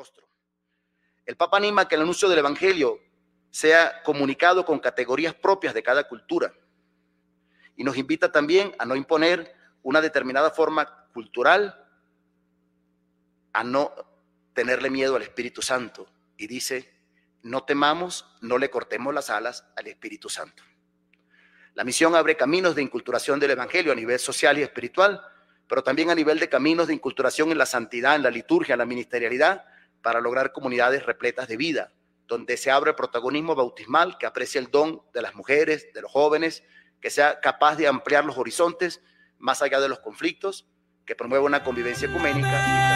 rostro. El Papa anima a que el anuncio del Evangelio sea comunicado con categorías propias de cada cultura y nos invita también a no imponer una determinada forma cultural, a no tenerle miedo al Espíritu Santo. Y dice, no temamos, no le cortemos las alas al Espíritu Santo. La misión abre caminos de inculturación del Evangelio a nivel social y espiritual, pero también a nivel de caminos de inculturación en la santidad, en la liturgia, en la ministerialidad, para lograr comunidades repletas de vida, donde se abre el protagonismo bautismal, que aprecie el don de las mujeres, de los jóvenes, que sea capaz de ampliar los horizontes más allá de los conflictos, que promueva una convivencia ecuménica